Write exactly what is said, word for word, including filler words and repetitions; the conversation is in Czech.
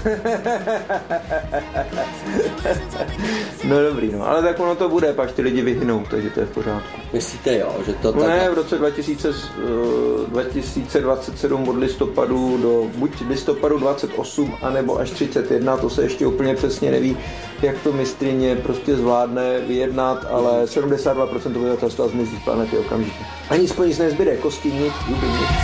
No dobrý, no, ale tak ono to bude, pak ty lidi vyhynou, takže to je v pořádku. Myslíte jo, že to no tak... Ne, v roce dva tisíce, dva tisíce dvacet sedm od listopadu do buď listopadu dvacet osm, anebo až třicet jedna, to se ještě úplně přesně neví, jak to mistryně prostě zvládne vyjednat, ale sedmdesát dva procent obyvatelstva zmizí z planety okamžitě. Ani spolu nic nezbyde, kosti nic, juby nic.